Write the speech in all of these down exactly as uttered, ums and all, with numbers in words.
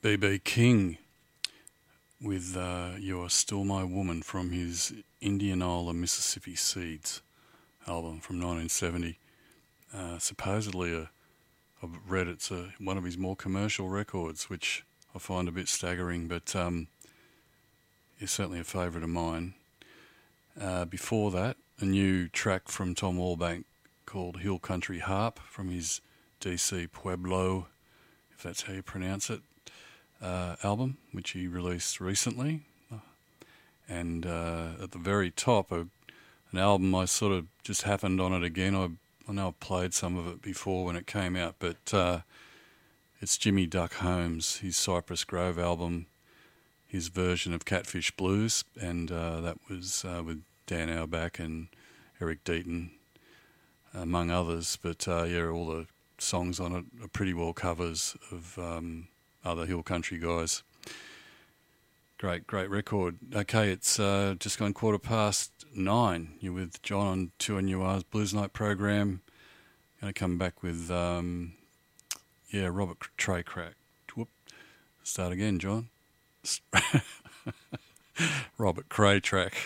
B B King with uh, You're Still My Woman from his Indianola, Mississippi Seeds album from nineteen seventy. Uh, supposedly, a, I've read it's a, one of his more commercial records, which I find a bit staggering, but um, it's certainly a favourite of mine. Uh, before that, a new track from Tom Walbank called Hill Country Harp from his D C Pueblo, if that's how you pronounce it, uh, album, which he released recently. And uh, at the very top, a, an album I sort of just happened on it again. I, I know I've played some of it before when it came out, but uh, it's Jimmy Duck Holmes, his Cypress Grove album, his version of Catfish Blues, and uh, that was uh, with Dan Auerbach and Eric Deaton, among others. But uh, yeah, all the songs on it are pretty well covers of um, other hill country guys. Great, great record. Okay, it's uh, just gone quarter past nine. You're with John on two N U R's Blues Night program. Going to come back with, um, yeah, Robert Trey Crack. Whoop. Start again, John. Robert Cray track.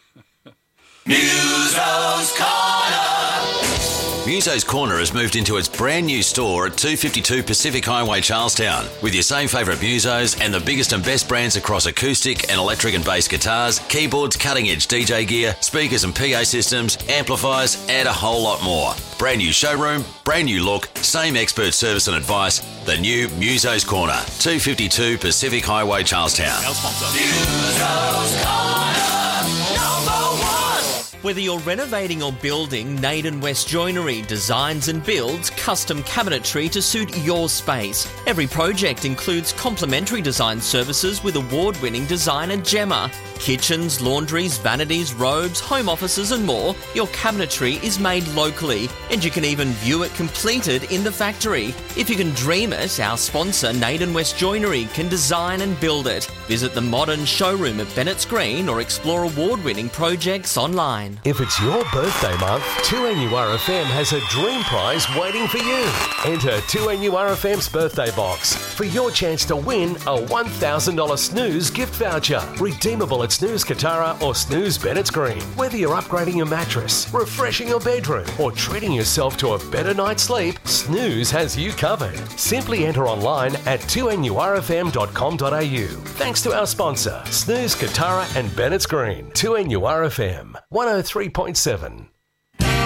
Muso's Corner. Muso's Corner has moved into its brand new store at two fifty-two Pacific Highway, Charlestown, with your same favourite Musos and the biggest and best brands across acoustic and electric and bass guitars, keyboards, cutting-edge D J gear, speakers and P A systems, amplifiers, and a whole lot more. Brand new showroom, brand new look, same expert service and advice. The new Muso's Corner, two fifty-two Pacific Highway, Charlestown. Our sponsor. Muso's Corner, number one. Whether you're renovating or building, Naden West Joinery designs and builds custom cabinetry to suit your space. Every project includes complimentary design services with award-winning designer Gemma. Kitchens, laundries, vanities, robes, home offices and more, your cabinetry is made locally, and you can even view it completed in the factory. If you can dream it, our sponsor Naden West Joinery can design and build it. Visit the modern showroom at Bennett's Green or explore award-winning projects online. If it's your birthday month, two N U R F M has a dream prize waiting for you. Enter two N U R F M's birthday box for your chance to win a one thousand dollars Snooze gift voucher, redeemable at Snooze Katara or Snooze Bennett's Green. Whether you're upgrading your mattress, refreshing your bedroom, or treating yourself to a better night's sleep, Snooze has you covered. Simply enter online at two N U R F M dot com dot A U. Thanks to our sponsor, Snooze Katara and Bennett's Green. two N U R F M one oh three point seven.